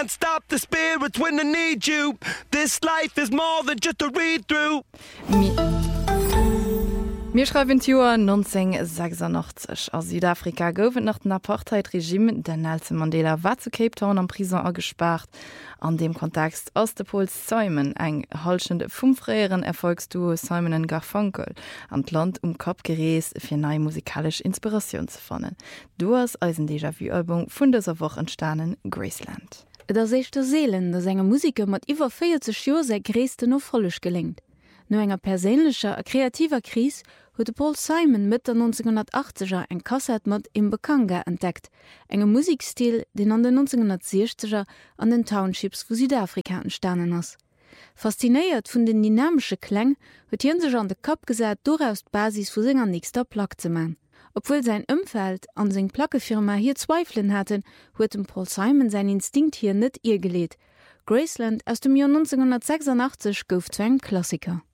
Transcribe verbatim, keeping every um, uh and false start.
can't stop the spirits when they need you. This life is more than just a read-through. Mir schreiben Joer neunzehnhundertsechsundachtzig aus Südafrika goufet nach dem Apartheidregime den Nelson Mandela war zu Cape Town am Prison agespart. An dem Kontext aus der Pol Simon eng halschende fünfreieren Erfolgsduo Simon and Garfunkel an Land um Kap gerees fir neii musikalisch Inspiration zu fannen. Du hast als ein Déjà-vu-Album vun dieser Woche entstanden Graceland. Der sechte Seelen, der Sänger Musiker mat iwwer vierzig Joer se gréste no vollech gelingt. No enger perélescher a kreativer Kris huet Paul Simon mit der neunzehnhundertachtziger eng Kassett mat im Bekanga entdeckt, engem Musikstil, den an den neunzehnhundertsechziger an den Townships vu Südafrika entstanden ass. Faszinéiert vun den dynamsche Klang huet hien sech an de Kap gesät doaus Basis vu senger nächster Plaque ze man. Obwohl sein Umfeld an seg Plackefirma hier Zweiflen hatten, huet dem Paul Simon sein Instinkt hier net ihr geleet. Graceland aus dem Jahr neunzehnhundertsechsundachtzig gouf zu einem Klassiker.